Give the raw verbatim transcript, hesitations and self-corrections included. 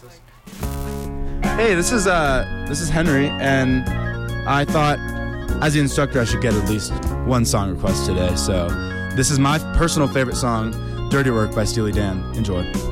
Hey, this is uh, this is Henry, and I thought, as the instructor, I should get at least one song request today. So, this is my personal favorite song, "Dirty Work" by Steely Dan. Enjoy.